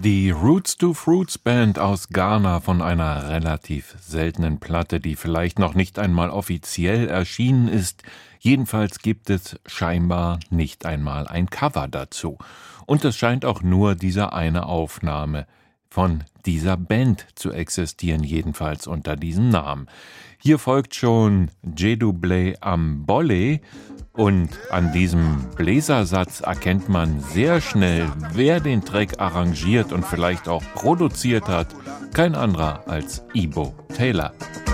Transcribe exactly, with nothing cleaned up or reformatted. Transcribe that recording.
Die Roots to Fruits Band aus Ghana von einer relativ seltenen Platte, die vielleicht noch nicht einmal offiziell erschienen ist. Jedenfalls gibt es scheinbar nicht einmal ein Cover dazu. Und es scheint auch nur diese eine Aufnahme von dieser Band zu existieren, jedenfalls unter diesem Namen. Hier folgt schon Jedoublé Ambole und an diesem Bläsersatz erkennt man sehr schnell, wer den Track arrangiert und vielleicht auch produziert hat. Kein anderer als Ibo Taylor.